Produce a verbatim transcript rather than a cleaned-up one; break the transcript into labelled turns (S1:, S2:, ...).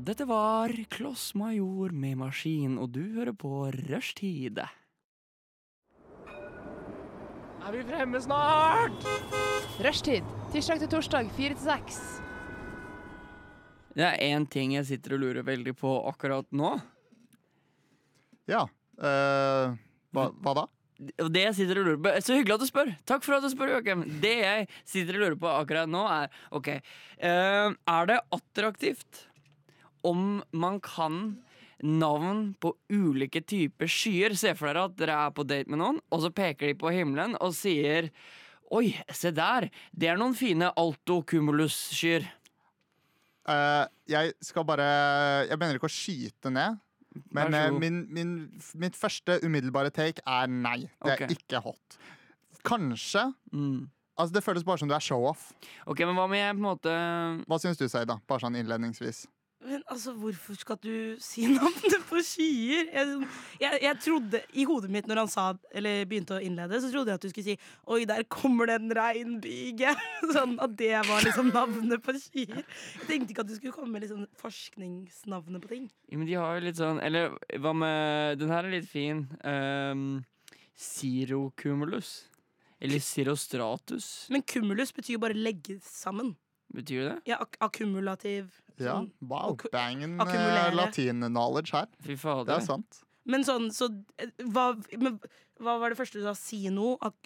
S1: dette var Kloss Major med maskin, og du hører på Rushtid. Er vi fremme snart?
S2: Rushtid, tirsdag til torsdag, fire til seks.
S1: Det er en ting jeg sitter og lurer veldig på akkurat nå.
S3: Ja. Uh, hva, hva da?
S1: Og det jeg sitter og lurer på Så hyggelig at du spør. Takk for at du spør, Joakim. Det jeg sitter og lurer på akkurat nå er Ok, uh, er det attraktivt om man kan navn på ulike typer skyer? Se for dere at dere er på date med noen, og så peker de på himmelen og sier oi, se der, det er noen fine alto-cumulus-skyer.
S3: Uh, jeg skal bare Jeg mener ikke å skyte ned, men uh, min, min, mitt første umiddelbare take er nei. Det er
S1: Ok.
S3: ikke hot. Kanskje.
S1: Mm.
S3: Altså, det føles bare som du er show-off.
S1: Ok, men hva med jeg på en måte
S3: Hva syns du, Seida? Bare sånn innledningsvis.
S4: Men altså, hvorfor skal du si navnet på skyer? Jeg, jeg, jeg trodde, i hodet mitt når han sa, eller begynte å innlede, så trodde jeg at du skulle si oi, der kommer det en regnbyge. Sånn at det var liksom navnet på skyer. Jeg tenkte ikke at du skulle komme med liksom forskningsnavnet på ting.
S1: Ja, men de har jo litt sånn Eller hva med Den her er litt fin. Um, Cirrocumulus. Eller cirrostratus.
S4: Men cumulus betyr jo bare legge sammen.
S1: Betyr det?
S4: Ja, ak akkumulativ.
S3: Ja,
S4: Sånn,
S3: wow,
S4: akku-
S3: banging
S4: akkumulere.
S3: latin-knowledge her.
S1: Fy
S3: Det
S1: fader.
S3: er sant.
S4: Men sånn, så eh, hva, men, hva var det første du sa? Sino? Ak